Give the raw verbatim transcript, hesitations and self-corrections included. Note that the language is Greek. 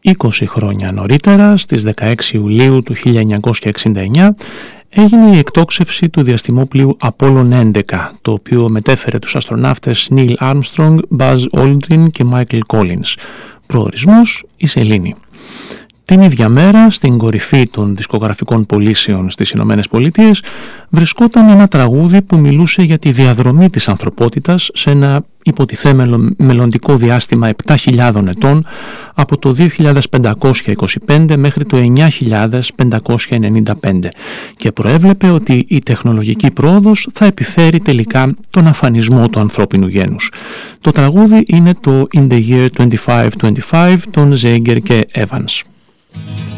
είκοσι χρόνια νωρίτερα, στις δεκαέξι Ιουλίου του χίλια εννιακόσια εξήντα εννιά, έγινε η εκτόξευση του διαστημόπλοιου Apollo έντεκα, το οποίο μετέφερε τους αστροναύτες Neil Armstrong, Buzz Aldrin και Michael Collins. Προορισμός η Σελήνη. Την ίδια μέρα, στην κορυφή των δισκογραφικών πωλήσεων στις Ηνωμένες Πολιτείες, βρισκόταν ένα τραγούδι που μιλούσε για τη διαδρομή της ανθρωπότητας σε ένα υποτιθέμενο μελλοντικό διάστημα επτά χιλιάδων ετών, από το δύο χιλιάδες πεντακόσια είκοσι πέντε μέχρι το εννιά χιλιάδες πεντακόσια ενενήντα πέντε, και προέβλεπε ότι η τεχνολογική πρόοδος θα επιφέρει τελικά τον αφανισμό του ανθρώπινου γένους. Το τραγούδι είναι το In the Year twenty-five twenty-five των Zager και Evans.